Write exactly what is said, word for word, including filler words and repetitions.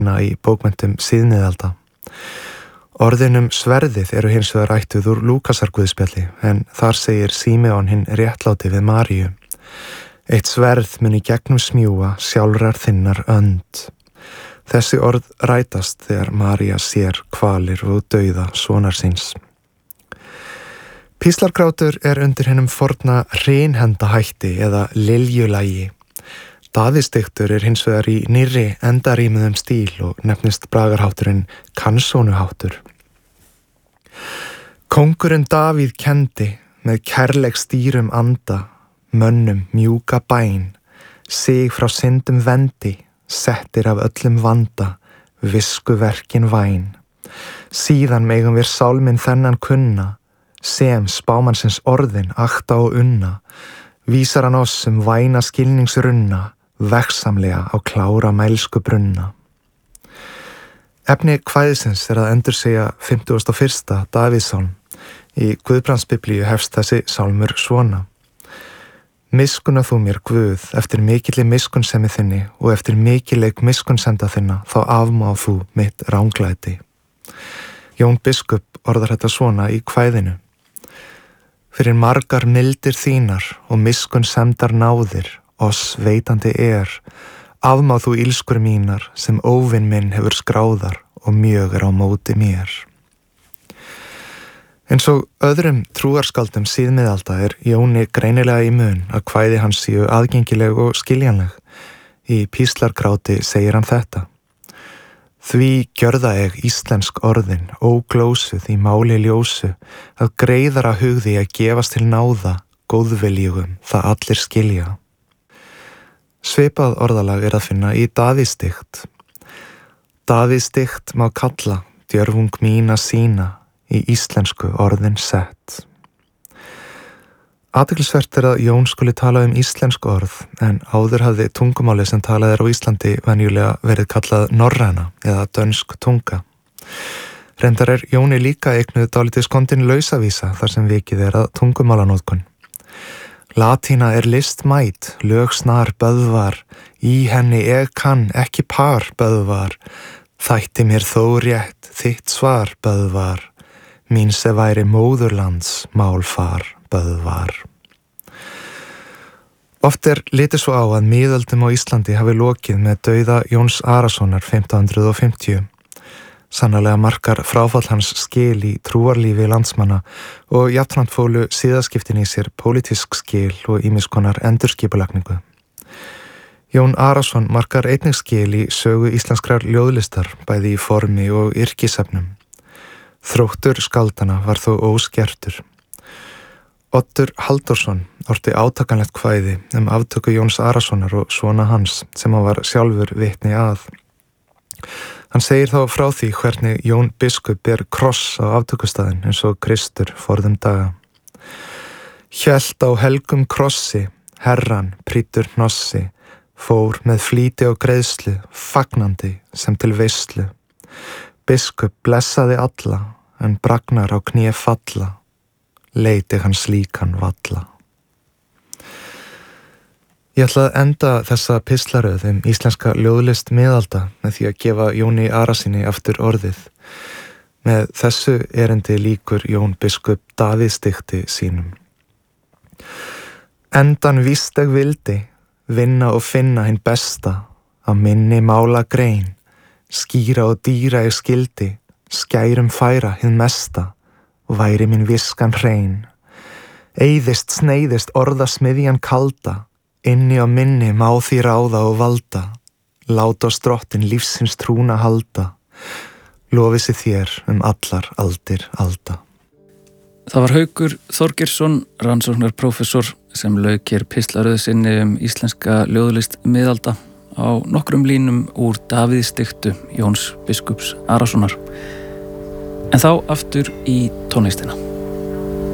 í bókmenntum síðmiðalda. Orðinum sverðið eru hins vegar ættuð úr Lúkasarguðspjalli en þar segir Símeon hinn réttláti við Maríu: Eitt sverð mun í gegnum smjúga sjálfrar þinnar önd. Þessi orð rætast þegar María sér kvalir og dauða sonar síns. Píslargrátur er undir hennum forna hreinhendahætti eða liljulagi. Davíðsdiktur er hins vegar í nýrri endarímuðum stíl og nefnist bragarhátturinn kansónuháttur. Kóngurinn Davíð kendi með kærleik stýrum anda, mönnum mjúka bæn, sig frá syndum vendi, settir af öllum vanda, viskuverkin væn. Síðan megum við sálminn þennan kunna, sem spámannsins orðin akta og unna, vísar hann oss um væna skilningsrunna, vegsamlega á klára mælsku brunna. Efni kvæðisins er að endursegja fimmtugasta og fyrsta Davíðssálm. Í Guðbrandsbiblíu hefst þessi sálmur svona: Miskunna þú mér, Guð, eftir mikilli miskunnsemi þinni og eftir mikilleik miskunnsenda þinna, þá afmá þú mitt ranglæti. Jón biskup orðar þetta svona í kvæðinu: Fyrir margar mildir þínar og miskunnsemdar náðir, oss veitandi er, afmá þú ílskur mínar sem óvin minn hefur skráðar og mjög er á móti mér. Eins og öðrum trúarskáldum síðmiðalda er Jóni greinilega í mun að kvæði hans séu aðgengileg og skiljanleg. Í Píslargráti segir hann þetta: Því gjörða eg íslensk orðin, óglósuð í máli ljósu, að greiðara hugði að gefast til náða, góðviljugum, það allir skilja. Svipað orðalag er að finna í Davíðsdikt. Davíðsdikt má kalla, djörfung mína sína, í íslensku orðin sett. Athyglisvert er að Jón skuli tala um íslensk orð, en áður hafði tungumálið sem talað er á Íslandi venjulega verið kallað norræna eða dönsk tunga. Reyndar er Jóni líka eignuð dálítið skondin lausavísa þar sem vikið er að tungumálanótkun. Latína er list mæt, lög snar böðvar, í henni eg kann ekki par böðvar, þætti mér þó rétt þitt svar böðvar, mín se væri móðurlands málfar böðvar. Oft er litið svo á að miðöldum á Íslandi hafi lokið með dauða Jóns Arasonar fimmtán hundruð fimmtíu. Sannarlega markar fráfall hans skil í trúarlífi landsmanna og jafnframt fólu siðaskiptin í sér pólitísk skil og ýmiss konar endurskipulagningu. Jón Arason markar einnig skil í sögu íslenskrar ljóðlistar, bæði í formi og yrkisefnum. Þróttur skáldana var þó óskertur. Oddur Halldórsson orti átakanlegt kvæði um aftöku Jóns Arasonar og svona hans sem hann var sjálfur vitni að. Hann segir þá frá því hvernig Jón biskup ber kross á aftökustaðinn eins og Kristur forðum daga. Hélt á helgum krossi, herran prýtur hnossi, fór með flýti og greiðslu, fagnandi sem til veislu. Biskup blessaði alla, en bragnar á kné falla, leiti hann slíkan valla. Ég ætla að enda þessa pistlaröð um íslenska ljóðlist miðalda með því að gefa Jóni Arasyni aftur orðið. Með þessu erindi líkur Jón biskup Davíðsdikti sínum. Endan víst eg vildi, vinna og finna hinn besta, á minni mála grein, skýra og dýra ég skildi, skærum færa hinn mesta, væri minn viskan hrein. Eyðist sneiðist orðasmiðjan kalda, inni á minni má því ráða og valda, lát á strottin lífsins trúna halda, lofi sig þér um allar aldir alda. Það var Haukur Þorgeirsson, rannsóknarprófessor, sem lauk hér pistlaröð sinni um íslenska ljóðlist miðalda á nokkrum línum úr Davíðsdiktu Jóns biskups Arasonar. En þá aftur í tónlistina.